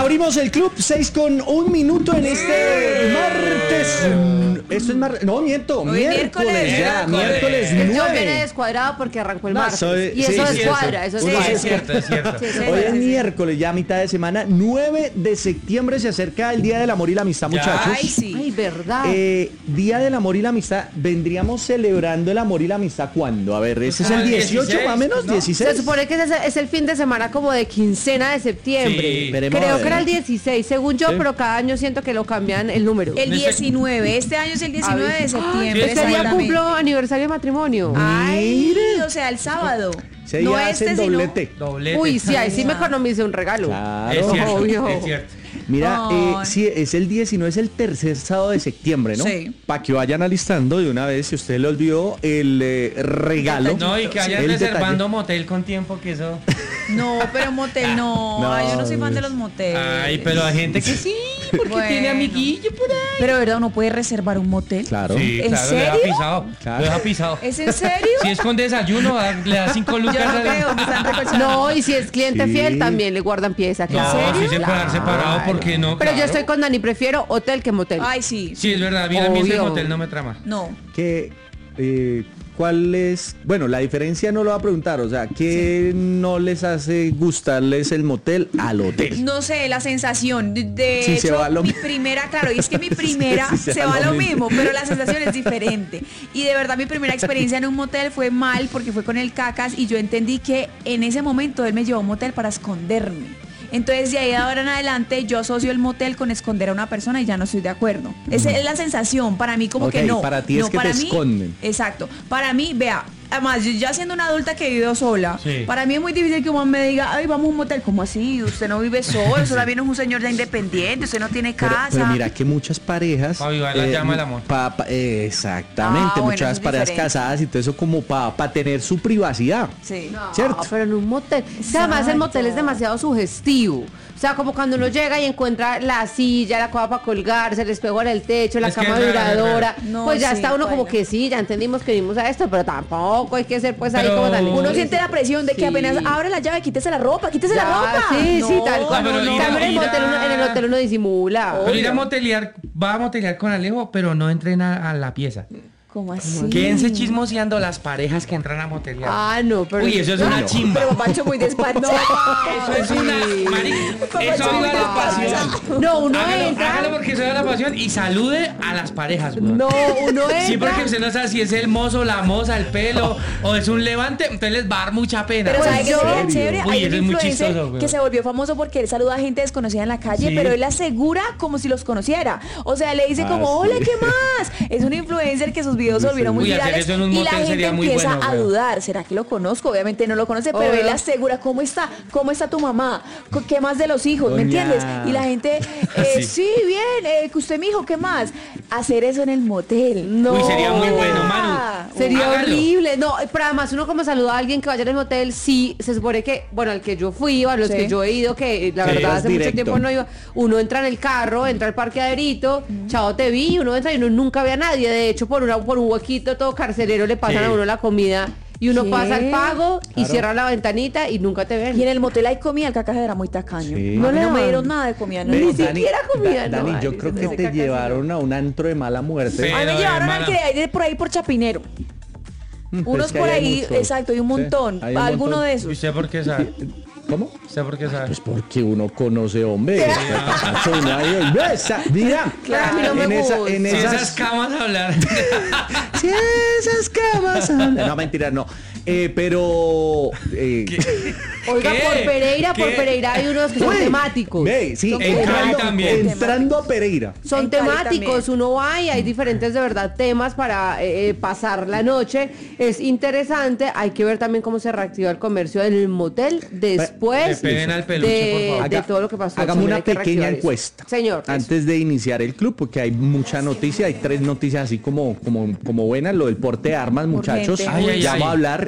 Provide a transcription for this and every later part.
Abrimos el club 6:01 en este martes. Esto es martes. No, miento. Miércoles ya. Miércoles 9. Yo viene descuadrado porque arrancó el martes. Y eso descuadra. Eso es cierto. Hoy es miércoles, ya mitad de semana. 9 de septiembre se acerca el Día del Amor y la Amistad, muchachos. Ay, sí. Ay, verdad. Día del Amor y la Amistad. ¿Vendríamos celebrando el amor y la amistad cuándo? A ver, ¿ese es el 18 más o menos? ¿No? 16. Se supone que es el fin de semana como de quincena de septiembre. Sí. Creo que era el 16, según yo, pero cada año siento que lo cambian el número. El 19, este año es el 19 de septiembre. Este día cumplo aniversario de matrimonio. Ay, o sea, el sábado. Se no hacen doblete. Uy, sí, ahí sí me economicé un regalo. Claro. Es cierto, obvio. es cierto. Mira, sí, es el 19, es el tercer sábado de septiembre, ¿no? Sí. Para que vayan alistando de una vez, si usted le olvidó, el regalo. No, y que vayan reservando motel con tiempo, que eso... No, pero motel no. Ay, yo no soy fan de los moteles. Ay, pero hay gente que sí, porque tiene amiguillo por ahí. Pero verdad, uno puede reservar un motel. Claro. Sí, ¿En claro, serio? Lo deja pisado. Claro. Lo deja pisado. ¿Es en serio? Si es con desayuno, le da 5 lucas. Yo no creo, me están recolchando. No, y si es cliente Sí. fiel, también le guardan pieza. No, ¿En serio? si se puede separado, porque no. Pero yo claro. estoy con Dani, prefiero hotel que motel. Ay, sí. Sí, es verdad, a mí ese Obvio. motel no me trama. No. Que, ¿cuál es? Bueno, la diferencia no lo va a preguntar, o sea, ¿qué no les hace gustarles el motel al hotel? No sé, la sensación. De Sí, se hecho, va lo mi mismo. primera, claro, y es que mi primera Sí, se va lo mismo, pero la sensación es diferente. Y de verdad, mi primera experiencia en un motel fue mal porque fue con el Cacas y yo entendí que en ese momento él me llevó a un motel para esconderme. Entonces, de ahí de ahora en adelante, yo asocio el motel con esconder a una persona y ya no estoy de acuerdo. Esa es la sensación. Para mí, como Ok, que no. para ti es no, que para te mí, esconden. Exacto. Para mí, vea, además, yo ya siendo una adulta que he vivido sola, Sí. para mí es muy difícil que un hombre me diga, ay, vamos a un motel. ¿Cómo así? Usted no vive solo, usted también es un señor ya independiente, usted no tiene casa. Pero mira que muchas parejas... Pa' avivar la llama del amor. Exactamente, Ah, bueno, muchas eso es parejas diferente. casadas y todo eso como para tener su privacidad. Sí. No, ¿Cierto? pero en un motel. O sea, además el motel es demasiado sugestivo. O sea, como cuando uno llega y encuentra la silla, la cama para colgarse, el espejo en el techo, la Es que cama es raro, vibradora. es raro. No, Pues ya sí, está uno como baila. que sí, ya entendimos que vinimos a esto, pero tampoco hay que ser pues ahí Pero como tan... Uno siente la presión de que Sí. apenas abre la llave, quítese la ropa, quítese la Ya, ropa. sí, sí, No, tal cual. No, pero En ir a- cambio, en el ir a- motel en el hotel uno disimula. Pero ir a motelear, va a motelear con Alejo, pero no entren a la pieza. ¿Cómo así? Quédense chismoseando las parejas que entran a motelear. Ah, no, pero... Uy, eso es una chimba. Pero Pacho muy despachado. Eso es una... marica, eso aviva la pasión. No, uno Hágalo entra... porque eso da la pasión y salude a las parejas, güey. No, uno entra... Sí, porque usted no sabe si es el mozo, la moza, el pelo o es un levante, entonces les va a dar mucha pena. Pero ¿sabe qué yo- sería chévere? Uy, Hay eso un es muy influencer chistoso, güey. que se volvió famoso porque él saluda a gente desconocida en la calle, Sí. pero él asegura como si los conociera. O sea, le dice Ah, como, sí. hola, ¿qué más? Es un influencer que sus videos se volvieron muy Uy, hacer virales eso en un y la motel gente sería muy empieza bueno, a creo. dudar. ¿Será que lo conozco? Obviamente no lo conoce, pero Obvio. él asegura, ¿cómo está? ¿Cómo está tu mamá? ¿Qué más de los hijos? ¿Me Doña. entiendes? Y la gente, Sí. sí, bien, que usted, mijo, ¿qué más? Hacer eso en el motel. No. Uy, sería muy bueno, Manu. Sería Hágalo. horrible. No, pero además uno como saluda a alguien que vaya al motel, sí, se supone que, bueno, al que yo fui, o a los Sí. que yo he ido, que la Sí, verdad es hace mucho directo. tiempo no iba, uno entra en el carro, entra al parqueaderito, chao te vi, y uno entra y uno nunca ve a nadie. De hecho, por un huequito todo carcelero le pasan Sí. a uno la comida y uno ¿Qué? pasa el pago y Claro. cierra la ventanita y nunca te ven. Y en el motel hay comida, el Cacas era muy tacaño. Sí. No, No le no me dan. dieron nada de comida. No, Ve, Ni no. Dani, siquiera comida, Dani, no, yo vale, creo eso que se te caca, llevaron a un antro de mala muerte. Sí. A mí me Pero, llevaron al hermano. que hay por ahí por Chapinero. Unos Es que por hay ahí, muchos. exacto, hay un Sí, montón. hay un Alguno montón. de ¿Y esos. usted por qué sabe? ¿Cómo? ¿Usted por qué sabe? Pues porque uno conoce, hombre. Uno ahí, mira, Claro, a mí no me en esa, gusta. en Si esas esas, camas hablar. si esas camas hablan. No, mentira, no. Pero Oiga, ¿Qué? por ¿Qué? Pereira hay unos que son Uy, temáticos. ve, sí, Son En Cali entrando, también. entrando a Pereira. Son En Cali temáticos, también. uno va y hay diferentes de verdad temas para pasar la noche. Es interesante, hay que ver también cómo se reactiva el comercio del motel después Le peguen al peluche, por favor. de todo lo que pasó. Hagamos También una hay que pequeña reactivar eso. encuesta. Señor. Antes de iniciar el club, porque hay mucha noticia, hay 3 noticias así como buenas, lo del porte de armas, muchachos. Urgente. Ay, ay, ya ay. vamos a hablar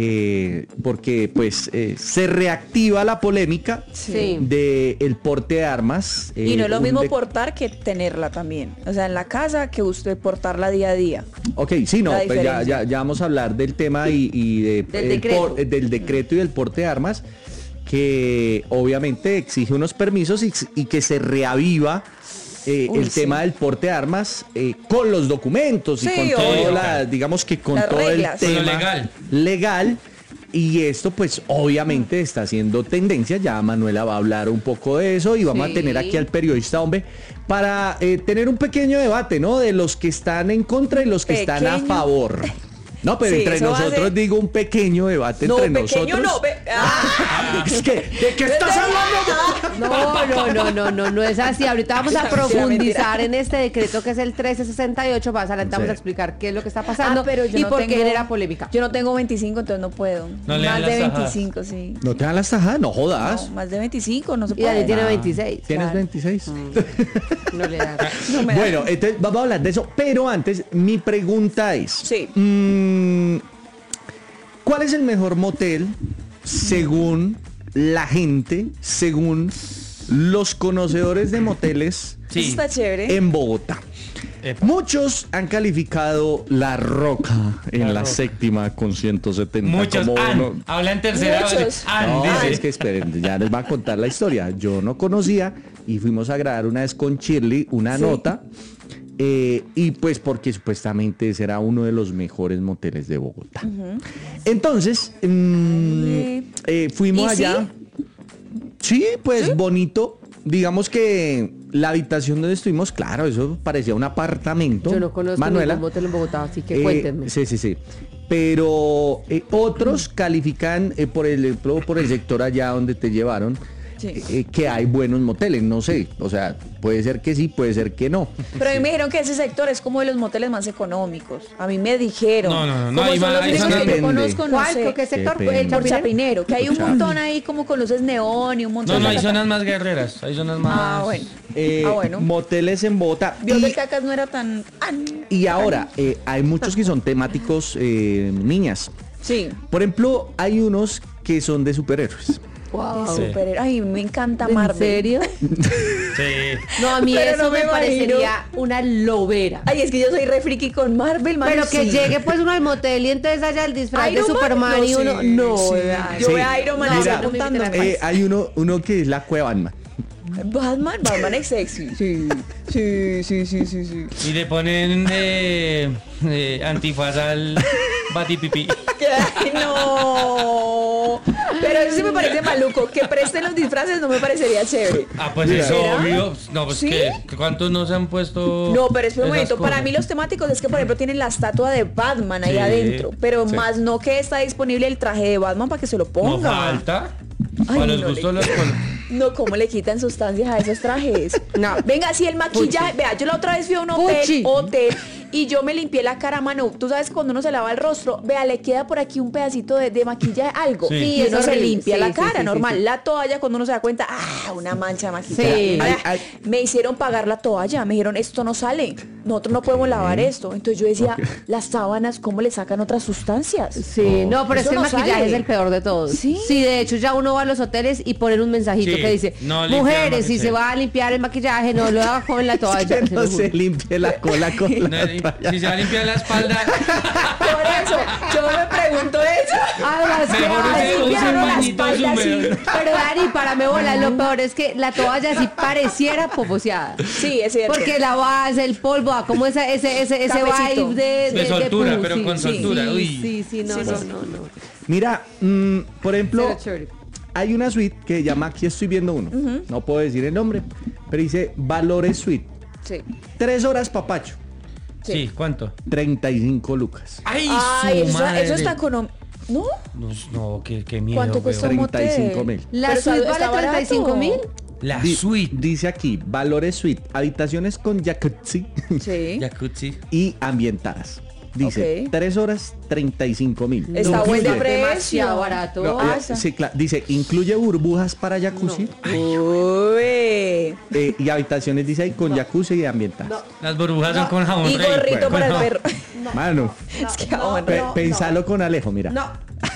porque pues se reactiva la polémica Sí. del porte de armas. Y no es lo un mismo de- portar que tenerla también. O sea, en la casa que usted portarla día a día. Ok, sí, no, La pues ya, diferencia. ya vamos a hablar del tema y Del decreto. del decreto y del porte de armas, que obviamente exige unos permisos y que se reaviva el tema del porte de armas con los documentos y Sí, con todo obvio. digamos que con Las todo reglas. el Con lo tema legal. Y esto pues obviamente está haciendo tendencia. Ya Manuela va a hablar un poco de eso y vamos Sí. a tener aquí al periodista hombre para tener un pequeño debate, ¿no? De los que están en contra y los que están a Pequeño. favor. No, pero Sí, entre eso va a nosotros ser- digo un pequeño debate No, entre pequeño nosotros. no. Es que, ¿de qué estás hablando? No es así. Ahorita vamos a Mentira, profundizar mentira. en este decreto que es el 1368. Más adelante vamos Sí. a explicar qué es lo que está pasando Pero yo y no por qué tengo- genera polémica. Yo no tengo 25, entonces no puedo. No le dan Más de las tajadas. 25, sí. No te dan las tajadas, no jodas. No, más de 25 no se Y Dani puede. tiene 26. ¿Tienes claro. 26? No le da. No me da. Bueno, entonces vamos a hablar de eso, pero antes mi pregunta es, Sí. ¿cuál es el mejor motel según la gente, según los conocedores de moteles Sí. Eso está chévere. en Bogotá? Epa. Muchos han calificado La Roca en la Roca. séptima con 170 Muchos como uno. habla en tercera. Muchos. No, dice. es que esperen, ya les va a contar la historia. Yo no conocía y fuimos a grabar una vez con Shirley una Sí. nota. Y pues porque supuestamente será uno de los mejores moteles de Bogotá. Entonces, fuimos ¿Y sí? allá. Sí, pues bonito. Digamos que la habitación donde estuvimos, claro, eso parecía un apartamento. Yo no conozco Manuela. ningún motel en Bogotá, así que cuéntenme. Sí. Pero otros califican, por ejemplo, por el sector allá donde te llevaron, Sí. que hay buenos moteles. No sé, o sea, puede ser que sí, puede ser que no. Pero a mí me dijeron que ese sector es como de los moteles más económicos. A mí me dijeron. No, Como ahí son va- los ahí únicos son- que yo Depende. conozco, no ¿Cuál? sé. ¿Qué sector? Depende. ¿El Por Chapinero? Chapinero, que hay un Por montón ahí como con luces neón y un montón No, de... hay zonas más guerreras. Hay zonas más. Ah, bueno. Ah, Moteles en Bogotá. Dios del Cacas no era tan... Y ahora, hay muchos que son temáticos niñas. Sí. Por ejemplo, hay unos que son de superhéroes. Wow. Sí. Superhéroe. Ay, me encanta ¿En Marvel. serio? Sí. No, a mí Pero eso no me me parecería una lobera. Ay, es que yo soy re friki con Marvel, man. Pero que sí. llegue pues uno al motel y entonces haya el disfraz de Iron Man, Superman y no, uno... sí, No, sí. ¿verdad? Yo Sí. veo a Iron Man No, así no, apuntando. no me Hay uno que es la cueva Batman. Batman es sexy. Sí. Y le ponen antifaz al batipipi. Ay, no. Pero eso sí me parece maluco. Que presten los disfraces no me parecería chévere. Ah, pues Mira. eso ¿Será? obvio. No, pues ¿Sí? que ¿cuántos no se han puesto? No, pero espera un esas momento. Para cosas? mí los temáticos es que, por ejemplo, tienen la estatua de Batman ahí Sí. adentro. Pero Sí. más no que está disponible el traje de Batman para que se lo No ponga. falta. Ay, Para los no gustos le- los No, ¿cómo le quitan sustancias a esos trajes? No. Venga, si el maquillaje... Vea, yo la otra vez fui a un Puchi. hotel y yo me limpié la cara, mano. Tú sabes cuando uno se lava el rostro, vea, le queda por aquí un pedacito de maquillaje, algo. Sí. Y es uno se horrible. limpia Sí, la sí, cara, sí, normal. sí, sí. La toalla, cuando uno se da cuenta, una mancha de maquillaje. Sí. Me hicieron pagar la toalla. Me dijeron, esto no sale. Nosotros no podemos lavar esto. Entonces yo decía, las sábanas, ¿cómo le sacan otras sustancias? Sí, no, pero es Eso que el no maquillaje sale. es el peor de todos. ¿Sí? De hecho ya uno va a los hoteles y ponen un mensajito Sí, que dice, no limpiar mujeres, si maquillaje. se va a limpiar el maquillaje, no lo haga con la toalla. Que se no lo se juro. limpie la cola con No, la toalla. si se va a limpiar la espalda, Por eso, yo me pregunto eso. Además, que Mejor ay, use un limpiaron la bañito espalda húmedo. así. Pero Dani, para me bola, lo peor es que la toalla sí pareciera poposeada. Sí, es cierto. Porque la base, el polvo, como ese Cafecito. vibe de soltura, pus, pero sí, con sí, soltura, sí, uy. Sí, no. Mira, por ejemplo, Cero chévere. hay una suite que se llama, aquí estoy viendo uno, no puedo decir el nombre, pero dice Valores Suite. Sí. 3 horas papacho, sí, ¿cuánto? 35 lucas. Ay, Ay, su madre. eso está económico. ¿No? No, qué miedo. ¿Cuánto cuesta un weón. motel? 35.000. La Pero suite está vale barato. 35.000. La Di- suite. Dice aquí, Valores Suite, habitaciones con jacuzzi Sí. Jacuzzi. y ambientadas. Dice, Ok. 3 horas, 35.000. Está buen de Incluye- precio. Demasiado barato. No, sí, claro, dice, incluye burbujas para jacuzzi Uy. y habitaciones, dice ahí, con jacuzzi y ambientadas. Las burbujas son con jabón Y rey. gorrito Bueno, para el no. perro. Mano, Es que jabón pe- rey. pensalo con Alejo, mira. No.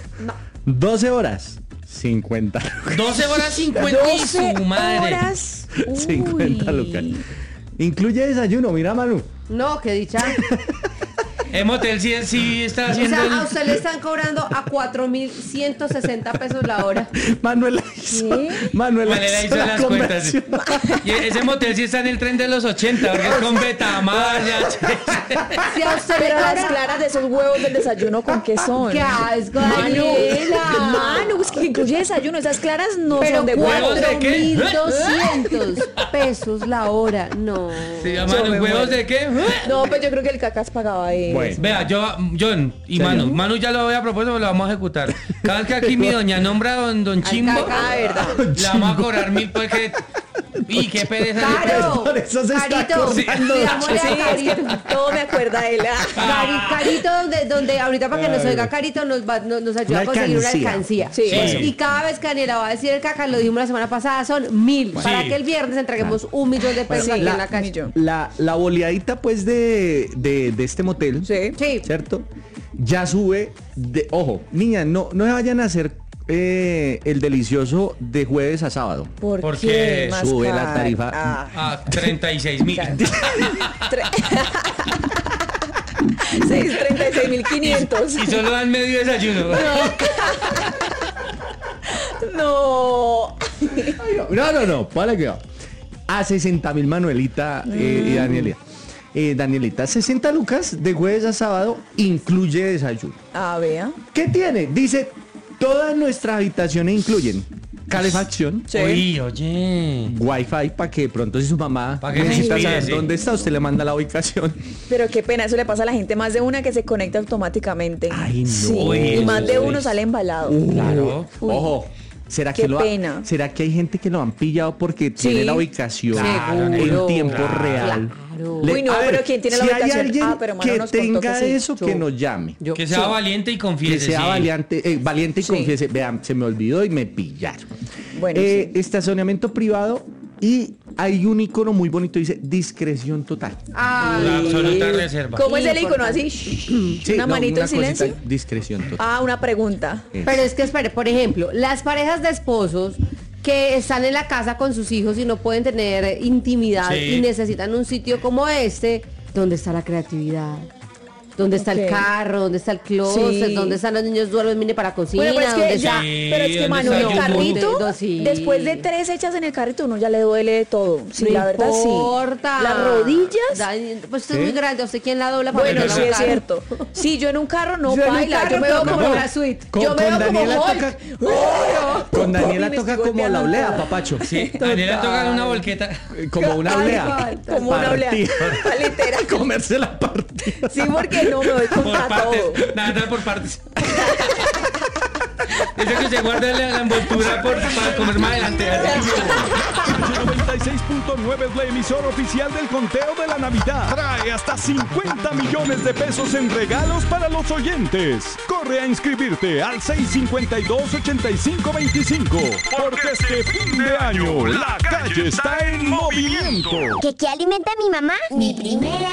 12 horas, 50 lucas. 12 horas 50 y 12 su madre. horas. 50 Uy. lucas. Incluye desayuno, mira, Manu. No, qué dicha. El motel sí está O haciendo... sea, a usted le están cobrando a 4.160 pesos la hora. Manuela hizo hizo la las cuentas. Sí. conversión. Y ese motel sí está en el tren de los 80, porque es con Betamaya. Si a usted le Pero las cobran... claras de esos huevos del desayuno, ¿con qué son? ¡Qué asco, Manu, Daniela! Manu, es que incluye desayuno. Esas claras no Pero son de huevos. ¿Huevos de qué? 4.200 pesos la hora. No. Se llaman Yo me huevos muero. de qué. No, pues yo creo que el cacas pagaba ahí. Bueno. Vea, John y Manu ya lo había propuesto, pero lo vamos a ejecutar. Cada vez que aquí mi doña nombra a don Chimbo, Caca, verdad. le vamos a cobrar 1.000 porque... Y qué pereza. Caro, Por eso se está Carito, acordando. digámosle Sí, a es Carito. que todo me acuerda de él. Carito, donde ahorita para que nos oiga Carito nos ayuda a conseguir una alcancía. Sí, eso. Y cada vez que Daniela va a decir el caca, lo dijimos la semana pasada, son 1.000. Para que el viernes entreguemos 1.000.000 de pesos aquí en la calle. La boleadita pues de este motel, Sí. Sí. ¿cierto? Ya sube, ojo, niñas, no se vayan a hacer el delicioso de jueves a sábado. ¿Por Porque qué? Más sube la caro. tarifa. A 36.000. 36.500. Y solo dan medio desayuno. No. No, para que va. A 60.000 Manuelita y Daniela. Danielita, 60 lucas de jueves a sábado incluye desayuno. Vea. ¿Qué tiene? Dice, todas nuestras habitaciones incluyen calefacción, Sí. Oye. wifi para que de pronto si su mamá Pa' que se necesita inspire, saber sí. dónde está, usted le manda la ubicación. Pero qué pena, eso le pasa a la gente más de una que se conecta automáticamente. Ay, no. Sí, Uy, y más de eso uno es. sale embalado. Claro. Ojo. ¿Será Qué que pena. ¿Será que hay gente que lo han pillado porque tiene la ubicación Claro, en tiempo claro. real? Claro. Uy, no, pero ¿quién tiene la si ubicación? hay alguien Pero Manu que nos contó tenga que sí. eso, que nos llame. Que sea valiente y Que confiese. sea sí. valiente y Sí. confiese. Vean, se me olvidó y me pillaron. Bueno, sí. Estacionamiento privado y hay un icono muy bonito, dice discreción total. Ay. La absoluta reserva. ¿Cómo es el icono? Importante. Así, Sí, una no, manito en cosita, silencio. discreción total. Una pregunta. Pero es que espere, por ejemplo, las parejas de esposos que están en la casa con sus hijos y no pueden tener intimidad Sí. y necesitan un sitio como este, ¿dónde está la creatividad? ¿Dónde está el Ok. carro? ¿Dónde está el closet? Sí. ¿Dónde están los niños duermen mini para cocina? Bueno, pero es ¿Dónde que está? pero es que ¿dónde Manu, está el el carrito, yogur? Sí. después de 3 hechas en el carrito, uno ya le duele de todo. Sí, No la verdad importa. sí. Las rodillas. Pues usted es muy grande, ¿usted quién la dobla para Bueno, meterla sí al es carro? cierto. Sí, yo en un carro no Yo en un baila. carro Yo me veo toco como la suite. Yo me veo como Hulk. Con Daniela Y me toca estoy como la golpeando olea, toda. papacho. Sí, Daniela toca una volqueta. Como una Ay, olea. como una olea. Literal. Comerse la partida. Sí, porque no me voy Por contra partes. todo. Nada, por partes. Eso que se guarda la envoltura para comer más adelante. 96.9 es la emisora oficial del conteo de la Navidad. Trae hasta 50 millones de pesos en regalos para los oyentes. Corre a inscribirte al 652-8525. Porque este fin de año la calle está en movimiento. ¿Qué alimenta mi mamá? Mi primera